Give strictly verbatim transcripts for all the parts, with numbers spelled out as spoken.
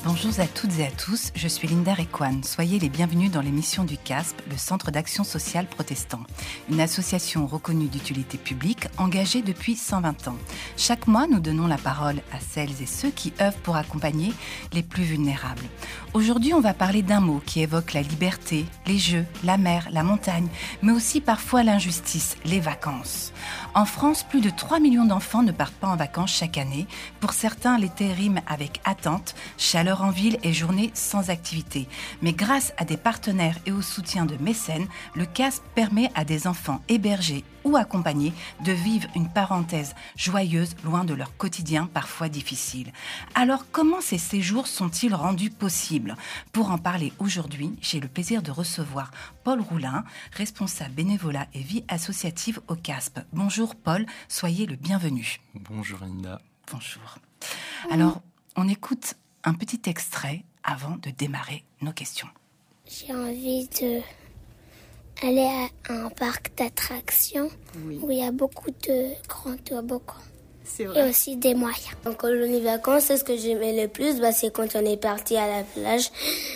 Bonjour à toutes et à tous, je suis Linda Requan. Soyez les bienvenus dans l'émission du C A S P, le Centre d'action sociale protestant, une association reconnue d'utilité publique engagée depuis cent vingt ans. Chaque mois, nous donnons la parole à celles et ceux qui œuvrent pour accompagner les plus vulnérables. Aujourd'hui, on va parler d'un mot qui évoque la liberté, les jeux, la mer, la montagne, mais aussi parfois l'injustice, les vacances. En France, plus de trois millions d'enfants ne partent pas en vacances chaque année. Pour certains, l'été rime avec attente, chaleur en ville et journées sans activité. Mais grâce à des partenaires et au soutien de mécènes, le C A S P permet à des enfants hébergés ou accompagnés de vivre une parenthèse joyeuse loin de leur quotidien parfois difficile. Alors comment ces séjours sont-ils rendus possibles ? Pour en parler aujourd'hui, j'ai le plaisir de recevoir Paul Roulin, responsable bénévolat et vie associative au C A S P. Bonjour Paul, soyez le bienvenu. Bonjour Linda. Bonjour. Alors, on écoute un petit extrait avant de démarrer nos questions. J'ai envie de aller à un parc d'attractions oui. où il y a beaucoup de grands toboggans. C'est vrai. Et aussi des moyens. En colonie vacances, c'est ce que j'aimais le plus, bah, c'est quand on est parti à la plage.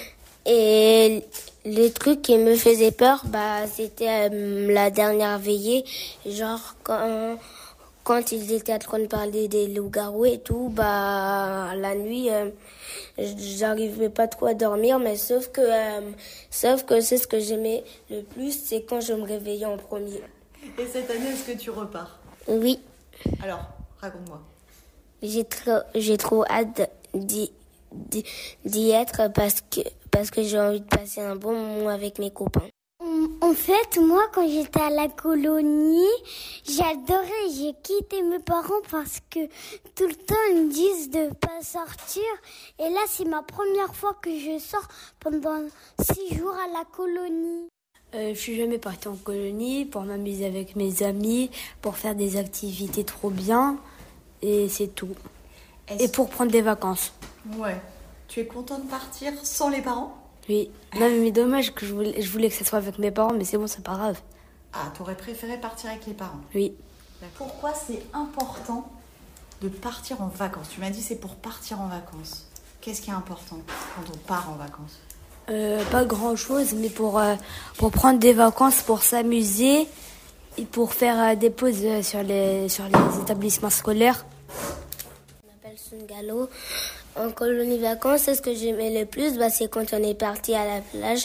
Et les trucs qui me faisaient peur, bah, c'était euh, la dernière veillée. Genre quand, quand ils étaient en train de parler des loups-garous et tout, bah, la nuit, euh, j'arrivais pas trop à dormir, mais sauf que, euh, sauf que c'est ce que j'aimais le plus, c'est quand je me réveillais en premier. Et cette année, est-ce que tu repars ? Oui. Alors, raconte-moi. J'ai trop, j'ai trop hâte d'y, d'y, d'y être parce que, parce que j'ai envie de passer un bon moment avec mes copains. En fait, moi, quand j'étais à la colonie, j'adorais, j'ai quitté mes parents parce que tout le temps, ils me disent de pas sortir. Et là, c'est ma première fois que je sors pendant six jours à la colonie. Euh, je suis jamais partie en colonie pour m'amuser avec mes amis, pour faire des activités trop bien, et c'est tout. Est-ce... Et pour prendre des vacances. Ouais. Tu es content de partir sans les parents ? Oui. Non, mais dommage que je voulais, je voulais que ça soit avec mes parents, mais c'est bon, c'est pas grave. Ah, t'aurais préféré partir avec les parents ? Oui. Pourquoi c'est important de partir en vacances ? Tu m'as dit c'est pour partir en vacances. Qu'est-ce qui est important quand on part en vacances ? Euh, pas grand-chose, mais pour, euh, pour prendre des vacances, pour s'amuser et pour faire euh, des pauses euh, sur, les, sur les établissements scolaires. Je m'appelle Sungalo. En colonie vacances, c'est ce que j'aimais le plus, bah, c'est quand on est parti à la plage.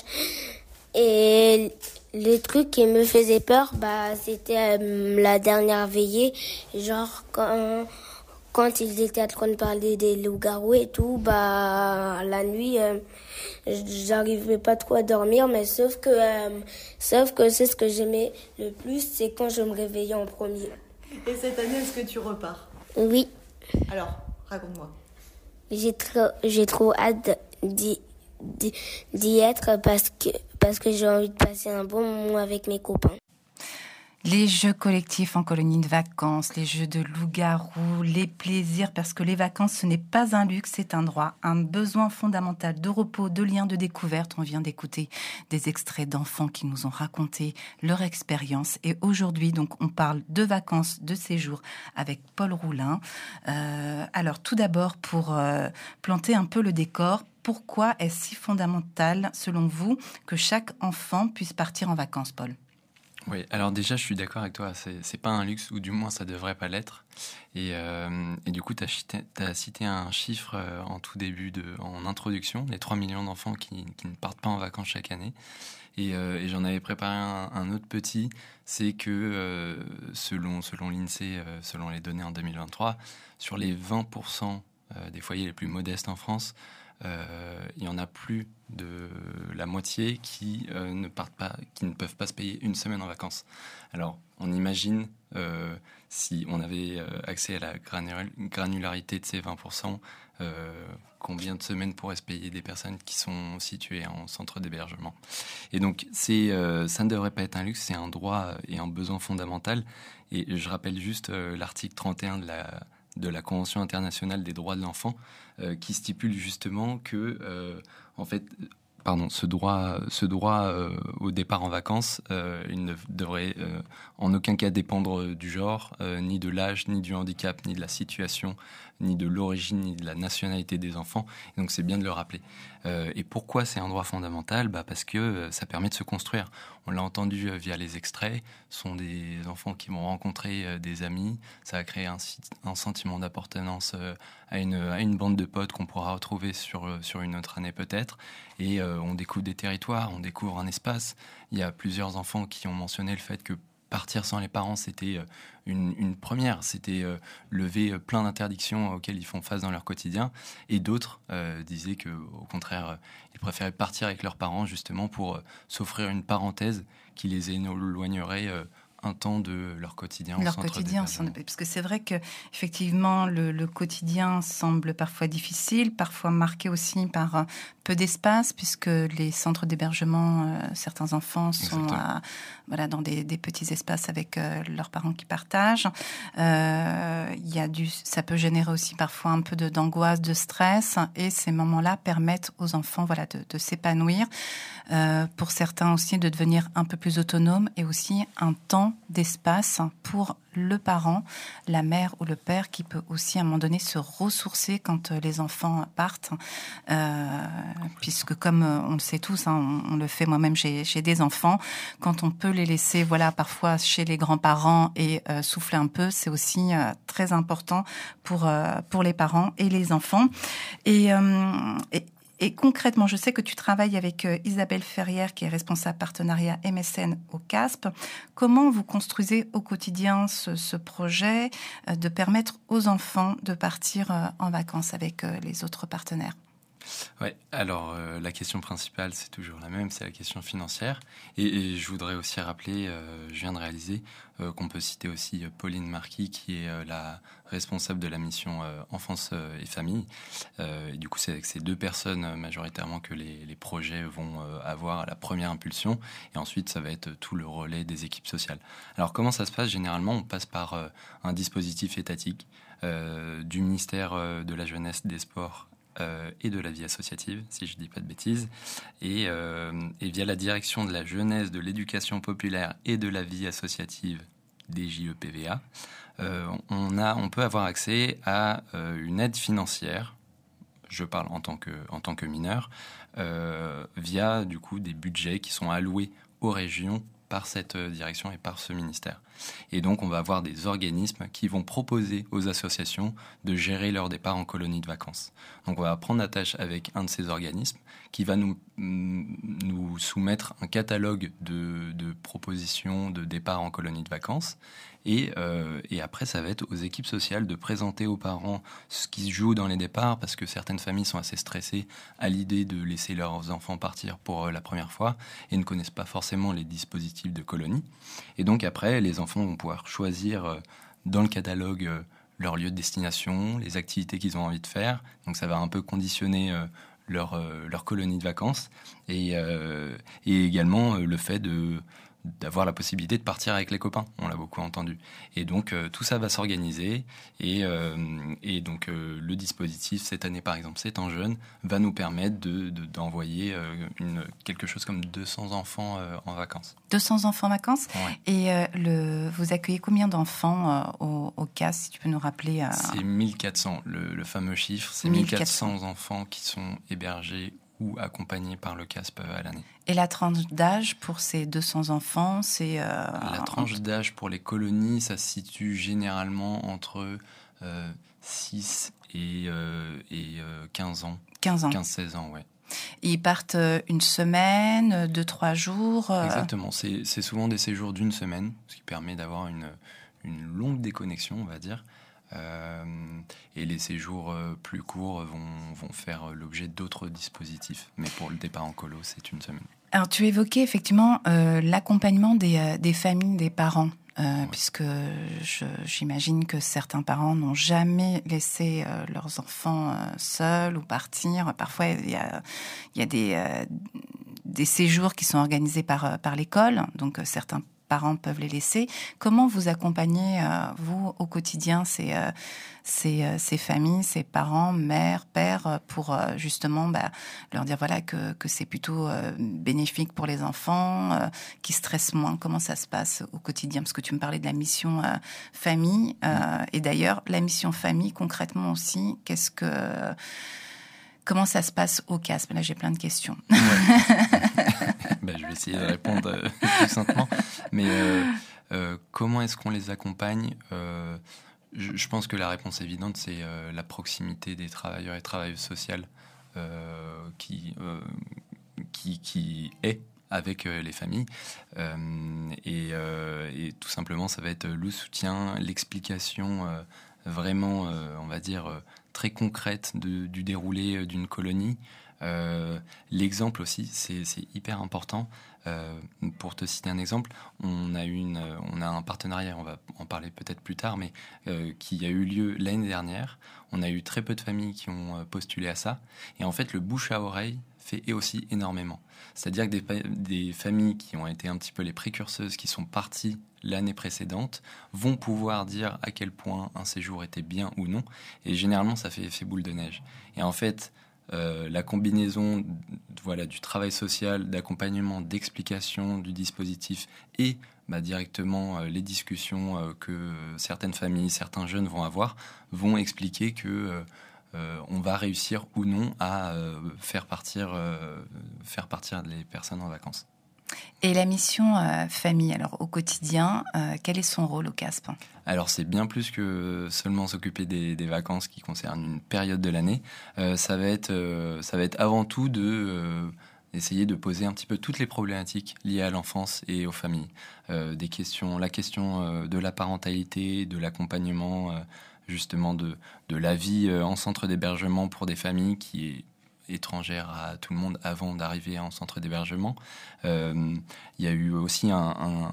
Et les trucs qui me faisaient peur, bah, c'était euh, la dernière veillée. Genre quand, quand ils étaient en train de parler des loups-garous et tout, bah, la nuit, euh, j'arrivais pas trop à dormir, mais sauf que, euh, sauf que c'est ce que j'aimais le plus, c'est quand je me réveillais en premier. Et cette année, est-ce que tu repars ? Oui. Alors, raconte-moi. J'ai trop, j'ai trop hâte d'y, d'y, d'y être parce que, parce que j'ai envie de passer un bon moment avec mes copains. Les jeux collectifs en colonie de vacances, les jeux de loup-garou, les plaisirs, parce que les vacances, ce n'est pas un luxe, c'est un droit, un besoin fondamental de repos, de lien, de découverte. On vient d'écouter des extraits d'enfants qui nous ont raconté leur expérience. Et aujourd'hui, donc, on parle de vacances, de séjour avec Paul Roulin. Euh, alors, tout d'abord, pour euh, planter un peu le décor, pourquoi est-ce si fondamental, selon vous, que chaque enfant puisse partir en vacances, Paul ? Oui, alors déjà, je suis d'accord avec toi. C'est, c'est pas un luxe, ou du moins, ça devrait pas l'être. Et, euh, et du coup, tu as cité un chiffre euh, en tout début, de, en introduction, les trois millions d'enfants qui, qui ne partent pas en vacances chaque année. Et, euh, et j'en avais préparé un, un autre petit, c'est que euh, selon, selon l'INSEE, euh, selon les données en deux mille vingt-trois, sur les vingt pour cent euh, des foyers les plus modestes en France, Euh, il y en a plus de la moitié qui euh, ne partent pas, qui ne peuvent pas se payer une semaine en vacances. Alors, on imagine euh, si on avait euh, accès à la granul- granularité de ces vingt pour cent, euh, combien de semaines pourraient se payer des personnes qui sont situées en centre d'hébergement. Et donc, c'est, euh, ça ne devrait pas être un luxe, c'est un droit et un besoin fondamental. Et je rappelle juste euh, l'article trente et un de la de la Convention internationale des droits de l'enfant, euh, qui stipule justement que, euh, en fait, pardon, ce droit, ce droit euh, au départ en vacances, euh, il ne devrait euh, en aucun cas dépendre du genre, euh, ni de l'âge, ni du handicap, ni de la situation, ni de l'origine, ni de la nationalité des enfants. Et donc c'est bien de le rappeler. Euh, et pourquoi c'est un droit fondamental ? Bah parce que euh, ça permet de se construire. On l'a entendu euh, via les extraits. Ce sont des enfants qui vont rencontrer euh, des amis. Ça va créer un, un sentiment d'appartenance euh, à, une, à une bande de potes qu'on pourra retrouver sur, euh, sur une autre année peut-être. Et euh, on découvre des territoires, on découvre un espace. Il y a plusieurs enfants qui ont mentionné le fait que partir sans les parents, c'était une, une première. C'était euh, lever plein d'interdictions auxquelles ils font face dans leur quotidien. Et d'autres euh, disaient qu'au contraire, euh, ils préféraient partir avec leurs parents justement pour euh, s'offrir une parenthèse qui les éloignerait euh, un temps de leur quotidien. Leur quotidien, parce que c'est vrai que effectivement le, le quotidien semble parfois difficile, parfois marqué aussi par euh, peu d'espace, puisque les centres d'hébergement, euh, certains enfants sont à, voilà, dans des, des petits espaces avec euh, leurs parents qui partagent. Euh, y a du, ça peut générer aussi parfois un peu de, d'angoisse, de stress, et ces moments-là permettent aux enfants, voilà, de, de s'épanouir. Euh, pour certains aussi de devenir un peu plus autonomes, et aussi un temps d'espace pour le parent, la mère ou le père, qui peut aussi à un moment donné se ressourcer quand les enfants partent, euh, puisque comme on le sait tous, hein, on, on le fait, moi-même j'ai, j'ai des enfants, quand on peut les laisser, voilà, parfois chez les grands-parents et euh, souffler un peu, c'est aussi euh, très important pour euh, pour les parents et les enfants. Et, euh, et Et concrètement, je sais que tu travailles avec euh, Isabelle Ferrière, qui est responsable partenariat M S N au C A S P. Comment vous construisez au quotidien ce, ce projet euh, de permettre aux enfants de partir euh, en vacances avec euh, les autres partenaires ? Oui, alors euh, la question principale, c'est toujours la même, c'est la question financière. Et, et je voudrais aussi rappeler, euh, je viens de réaliser, euh, qu'on peut citer aussi Pauline Marquis, qui est euh, la responsable de la mission euh, Enfance euh, et Famille. Euh, et du coup, c'est avec ces deux personnes euh, majoritairement que les, les projets vont euh, avoir à la première impulsion. Et ensuite, ça va être tout le relais des équipes sociales. Alors, comment ça se passe ? Généralement, on passe par euh, un dispositif étatique euh, du ministère euh, de la Jeunesse, des Sports Euh, et de la vie associative, si je ne dis pas de bêtises, et, euh, et via la direction de la jeunesse, de l'éducation populaire et de la vie associative des J E P V A, euh, on, a, on peut avoir accès à euh, une aide financière, je parle en tant que, en tant que mineur, euh, via du coup des budgets qui sont alloués aux régions par cette direction et par ce ministère. Et donc, on va avoir des organismes qui vont proposer aux associations de gérer leur départ en colonie de vacances. Donc, on va prendre la tâche avec un de ces organismes qui va nous, nous soumettre un catalogue de, de propositions de départ en colonie de vacances. Et, euh, et après, ça va être aux équipes sociales de présenter aux parents ce qui se joue dans les départs, parce que certaines familles sont assez stressées à l'idée de laisser leurs enfants partir pour la première fois et ne connaissent pas forcément les dispositifs de colonie. Et donc après, les enfants vont pouvoir choisir dans le catalogue leur lieu de destination, les activités qu'ils ont envie de faire. Donc ça va un peu conditionner leur, leur colonie de vacances, et, euh, et également le fait de... d'avoir la possibilité de partir avec les copains, on l'a beaucoup entendu. Et donc, euh, tout ça va s'organiser, et, euh, et donc euh, le dispositif, cette année par exemple, C'est en jeune, va nous permettre de, de, d'envoyer euh, une, quelque chose comme deux cents enfants euh, en vacances. deux cents enfants en vacances ? Ouais. Et euh, le, vous accueillez combien d'enfants euh, au, au C A S, si tu peux nous rappeler euh... C'est mille quatre cents, le, le fameux chiffre, c'est mille quatre cents enfants qui sont hébergés ou accompagnés par le C A S P à l'année. Et la tranche d'âge pour ces deux cents enfants, c'est... Euh, la tranche d'âge pour les colonies, ça se situe généralement entre euh, six et, euh, et euh, quinze ans. quinze ans. quinze seize ans, ouais. Ils partent une semaine, deux, trois jours euh... Exactement, c'est, c'est souvent des séjours d'une semaine, ce qui permet d'avoir une, une longue déconnexion, on va dire. Euh, et les séjours euh, plus courts vont, vont faire l'objet d'autres dispositifs. Mais pour le départ en colo, c'est une semaine. Alors, tu évoquais effectivement euh, l'accompagnement des, euh, des familles, des parents. Euh, ouais. Puisque je, j'imagine que certains parents n'ont jamais laissé euh, leurs enfants euh, seuls ou partir. Parfois, il y a, il y a des, euh, des séjours qui sont organisés par, par l'école. Donc, euh, certains parents peuvent les laisser. Comment vous accompagnez, euh, vous, au quotidien, ces, euh, ces, euh, ces familles, ces parents, mères, pères, pour euh, justement bah, leur dire voilà, que, que c'est plutôt euh, bénéfique pour les enfants, euh, qui stressent moins? Comment ça se passe au quotidien? Parce que tu me parlais de la mission euh, famille. Euh, et d'ailleurs, la mission famille, concrètement aussi, qu'est-ce que... Comment ça se passe au C A S P? Là, j'ai plein de questions. Ouais. Ben, je vais essayer de répondre euh, plus simplement. Mais euh, euh, comment est-ce qu'on les accompagne? euh, je, je pense que la réponse évidente, c'est euh, la proximité des travailleurs et travailleuses sociales euh, qui, euh, qui, qui est avec euh, les familles. Euh, et, euh, et tout simplement, ça va être le soutien, l'explication euh, vraiment, euh, on va dire... Euh, très concrète de, du déroulé d'une colonie. Euh, l'exemple aussi, c'est, c'est hyper important. Euh, pour te citer un exemple, on a, une, on a un partenariat, on va en parler peut-être plus tard, mais euh, qui a eu lieu l'année dernière. On a eu très peu de familles qui ont postulé à ça. Et en fait, le bouche à oreille fait aussi énormément. C'est-à-dire que des, des familles qui ont été un petit peu les précurseuses, qui sont parties l'année précédente, vont pouvoir dire à quel point un séjour était bien ou non. Et généralement, ça fait effet boule de neige. Et en fait, euh, la combinaison voilà, du travail social, d'accompagnement, d'explication du dispositif et bah, directement euh, les discussions euh, que certaines familles, certains jeunes vont avoir, vont expliquer que euh, euh, on va réussir ou non à euh, faire partir, euh, faire partir les personnes en vacances. Et la mission euh, famille, alors au quotidien, euh, quel est son rôle au C A S P? Alors c'est bien plus que seulement s'occuper des, des vacances qui concernent une période de l'année. Euh, ça va être, euh, ça va être avant tout de euh, essayer de poser un petit peu toutes les problématiques liées à l'enfance et aux familles. Euh, des questions, la question euh, de la parentalité, de l'accompagnement, euh, justement de de la vie euh, en centre d'hébergement pour des familles qui est étrangère à tout le monde avant d'arriver en centre d'hébergement. Euh, il y a eu aussi un, un,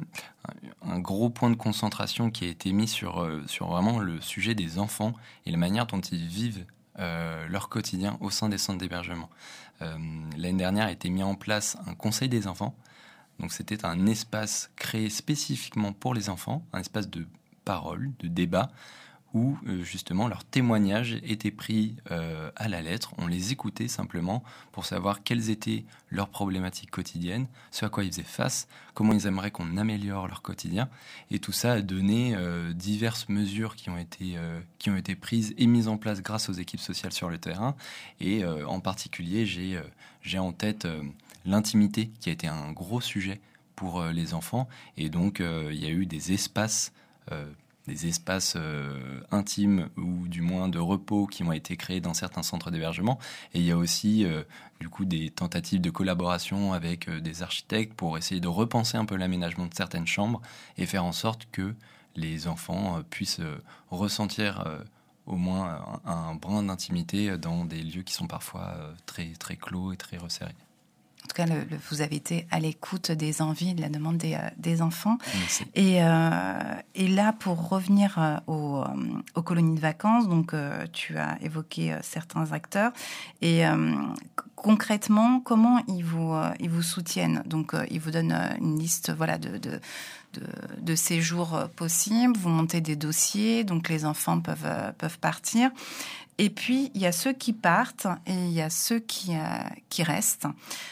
un gros point de concentration qui a été mis sur, sur vraiment le sujet des enfants et la manière dont ils vivent euh, leur quotidien au sein des centres d'hébergement. Euh, l'année dernière a été mis en place un conseil des enfants. Donc c'était un espace créé spécifiquement pour les enfants, un espace de parole, de débat, où euh, justement leurs témoignages étaient pris euh, à la lettre. On les écoutait simplement pour savoir quelles étaient leurs problématiques quotidiennes, ce à quoi ils faisaient face, comment ils aimeraient qu'on améliore leur quotidien. Et tout ça a donné euh, diverses mesures qui ont été, euh, qui ont été prises et mises en place grâce aux équipes sociales sur le terrain. Et euh, en particulier, j'ai, euh, j'ai en tête euh, l'intimité, qui a été un gros sujet pour euh, les enfants. Et donc, euh, il y a eu des espaces euh, des espaces euh, intimes ou du moins de repos qui ont été créés dans certains centres d'hébergement. Et il y a aussi euh, du coup des tentatives de collaboration avec euh, des architectes pour essayer de repenser un peu l'aménagement de certaines chambres et faire en sorte que les enfants euh, puissent euh, ressentir euh, au moins un, un brin d'intimité dans des lieux qui sont parfois euh, très, très clos et très resserrés. En tout cas, le, le, vous avez été à l'écoute des envies, de la demande des, euh, des enfants. Merci. Et, euh, et là, pour revenir euh, aux, euh, aux colonies de vacances, donc euh, tu as évoqué euh, certains acteurs. Et euh, concrètement, comment ils vous, euh, ils vous soutiennent? Donc, euh, ils vous donnent euh, une liste, voilà, de, de, de, de séjours euh, possibles. Vous montez des dossiers, donc les enfants peuvent, euh, peuvent partir. Et puis, il y a ceux qui partent et il y a ceux qui, euh, qui restent.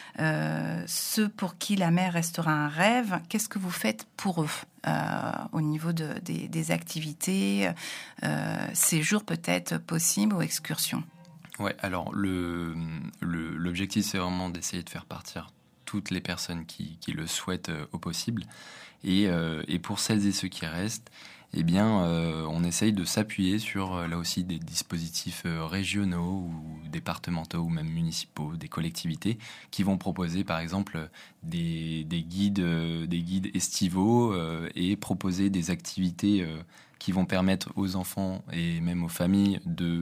Euh, ceux pour qui la mer restera un rêve, qu'est-ce que vous faites pour eux euh, au niveau de, des, des activités, euh, séjours peut-être possibles ou excursions? Ouais, alors le, le, l'objectif, c'est vraiment d'essayer de faire partir toutes les personnes qui, qui le souhaitent euh, au possible. Et, euh, et pour celles et ceux qui restent, eh bien, euh, on essaye de s'appuyer sur, euh, là aussi, des dispositifs euh, régionaux ou départementaux ou même municipaux, des collectivités, qui vont proposer, par exemple, des, des, guides, euh, des guides estivaux euh, et proposer des activités euh, qui vont permettre aux enfants et même aux familles de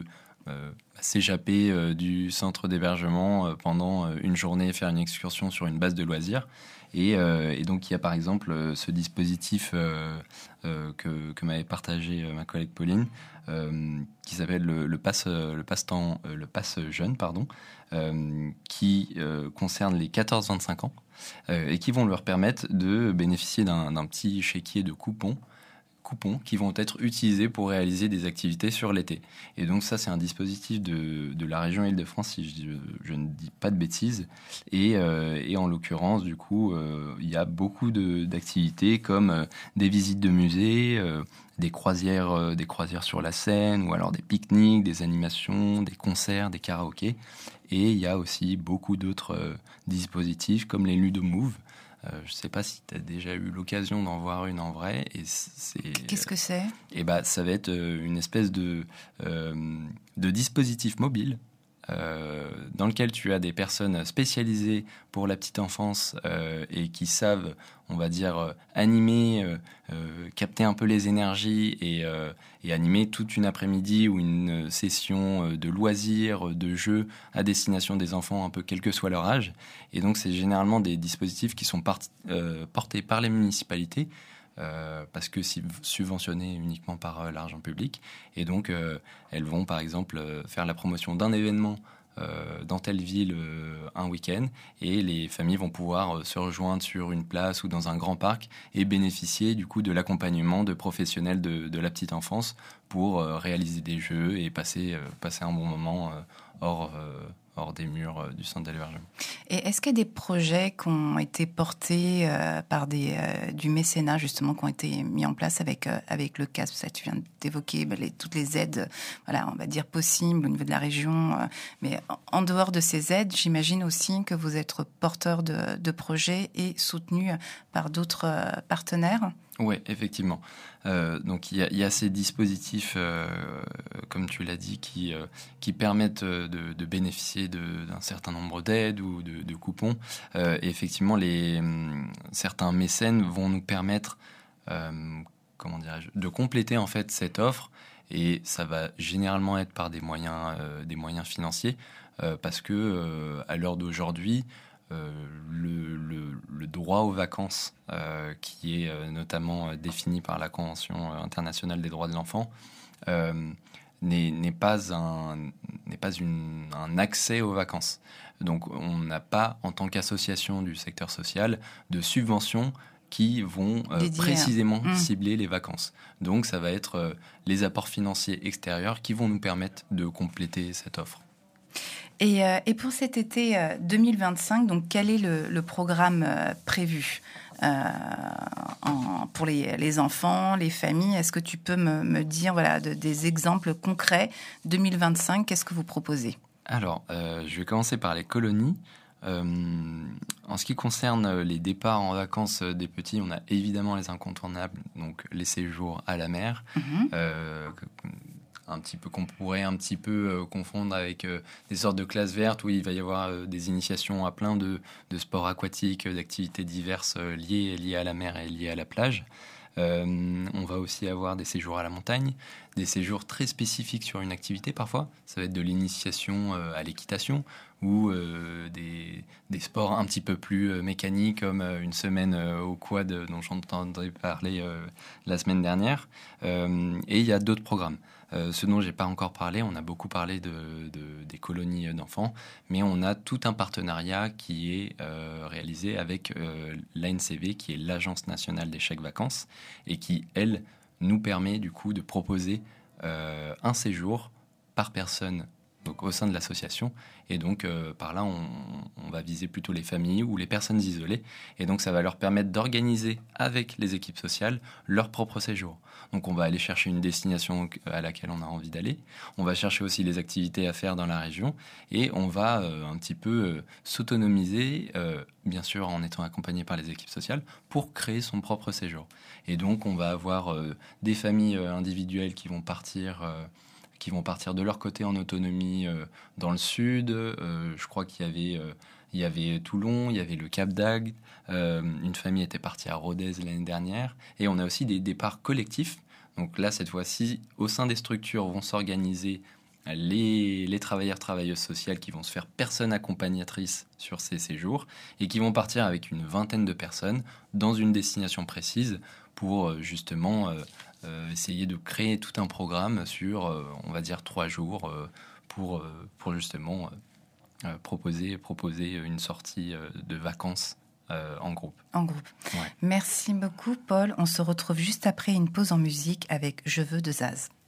euh, s'échapper euh, du centre d'hébergement euh, pendant euh, une journée, faire une excursion sur une base de loisirs. Et, euh, et donc, il y a par exemple euh, ce dispositif euh, euh, que, que m'avait partagé euh, ma collègue Pauline, euh, qui s'appelle le, le pass, euh, le passe-temps, euh, le pass jeune, pardon, euh, qui euh, concerne les quatorze vingt-cinq ans euh, et qui vont leur permettre de bénéficier d'un, d'un petit chéquier de coupons coupons qui vont être utilisés pour réaliser des activités sur l'été. Et donc ça, c'est un dispositif de, de la région Île-de-France, si je, je ne dis pas de bêtises. Et, euh, et en l'occurrence, du coup, euh, il y a beaucoup de, d'activités comme euh, des visites de musées, euh, des croisières, euh, des croisières sur la Seine, ou alors des pique-niques, des animations, des concerts, des karaokés. Et il y a aussi beaucoup d'autres euh, dispositifs comme les Ludomove. Euh, je ne sais pas si tu as déjà eu l'occasion d'en voir une en vrai. Et c'est, Qu'est-ce que c'est ? Et bah, ça va être euh, une espèce de, euh, de dispositif mobile euh, dans lequel tu as des personnes spécialisées pour la petite enfance euh, et qui savent, on va dire, euh, animer, euh, euh, capter un peu les énergies et, euh, et animer toute une après-midi ou une session de loisirs, de jeux à destination des enfants, un peu quel que soit leur âge. Et donc, c'est généralement des dispositifs qui sont part- euh, portés par les municipalités, Euh, parce que c'est subventionné uniquement par euh, l'argent public. Et donc, euh, elles vont, par exemple, euh, faire la promotion d'un événement euh, dans telle ville euh, un week-end, et les familles vont pouvoir euh, se rejoindre sur une place ou dans un grand parc et bénéficier, du coup, de l'accompagnement de professionnels de, de la petite enfance pour euh, réaliser des jeux et passer, euh, passer un bon moment euh, hors... Euh, hors des murs euh, du centre d'hébergement. Et est-ce qu'il y a des projets qui ont été portés euh, par des, euh, du mécénat, justement, qui ont été mis en place avec, euh, avec le C A S P ? Ça, tu viens d'évoquer ben, les, toutes les aides, voilà, on va dire, possibles au niveau de la région. Euh, mais en, en dehors de ces aides, j'imagine aussi que vous êtes porteur de, de projets et soutenu par d'autres euh, partenaires. Oui, effectivement. Euh, donc il y, y a ces dispositifs, euh, comme tu l'as dit, qui, euh, qui permettent de, de bénéficier de, d'un certain nombre d'aides ou de, de coupons. Euh, et effectivement, les, certains mécènes vont nous permettre, euh, comment dirais-je, de compléter en fait cette offre. Et ça va généralement être par des moyens, euh, des moyens financiers, euh, parce que euh, à l'heure d'aujourd'hui, Euh, le, le, le droit aux vacances, euh, qui est euh, notamment euh, défini par la Convention internationale des droits de l'enfant, euh, n'est, n'est pas, un, n'est pas une, un accès aux vacances. Donc on n'a pas, en tant qu'association du secteur social, de subventions qui vont euh, précisément mmh. cibler les vacances. Donc ça va être euh, les apports financiers extérieurs qui vont nous permettre de compléter cette offre. Et, euh, et pour cet été euh, deux mille vingt-cinq, donc quel est le, le programme euh, prévu euh, en, pour les, les enfants, les familles ? Est-ce que tu peux me, me dire voilà, de, des exemples concrets deux mille vingt-cinq, qu'est-ce que vous proposez ? Alors, euh, je vais commencer par les colonies. Euh, en ce qui concerne les départs en vacances des petits, on a évidemment les incontournables, donc les séjours à la mer, mmh. euh, un petit peu qu'on pourrait un petit peu euh, confondre avec euh, des sortes de classes vertes où il va y avoir euh, des initiations à plein de, de sports aquatiques, d'activités diverses euh, liées, liées à la mer et liées à la plage. Euh, on va aussi avoir des séjours à la montagne, des séjours très spécifiques sur une activité parfois. Ça va être de l'initiation euh, à l'équitation ou euh, des, des sports un petit peu plus euh, mécaniques comme euh, une semaine euh, au quad dont j'entendais parler euh, la semaine dernière. Euh, et il y a d'autres programmes. Euh, ce dont j'ai pas encore parlé, on a beaucoup parlé de, de, des colonies d'enfants, mais on a tout un partenariat qui est euh, réalisé avec euh, l'A N C V, qui est l'Agence nationale des chèques vacances, et qui, elle, nous permet du coup de proposer euh, un séjour par personne, donc au sein de l'association. Et donc euh, par là, on, on va viser plutôt les familles ou les personnes isolées. Et donc ça va leur permettre d'organiser avec les équipes sociales leur propre séjour. Donc on va aller chercher une destination à laquelle on a envie d'aller. On va chercher aussi les activités à faire dans la région. Et on va euh, un petit peu euh, s'autonomiser, euh, bien sûr en étant accompagné par les équipes sociales, pour créer son propre séjour. Et donc on va avoir euh, des familles euh, individuelles qui vont partir... Euh, qui vont partir de leur côté en autonomie euh, dans le sud. Euh, je crois qu'il y avait, euh, il y avait Toulon, il y avait le Cap d'Agde. Euh, une famille était partie à Rodez l'année dernière. Et on a aussi des départs collectifs. Donc là, cette fois-ci, au sein des structures, vont s'organiser les, les travailleurs, travailleuses sociales qui vont se faire personne accompagnatrice sur ces séjours et qui vont partir avec une vingtaine de personnes dans une destination précise pour justement euh, euh, essayer de créer tout un programme sur, euh, on va dire, trois jours euh, pour, euh, pour justement euh, proposer, proposer une sortie euh, de vacances euh, en groupe. En groupe. Ouais. Merci beaucoup, Paul. On se retrouve juste après une pause en musique avec Je veux de Zaz.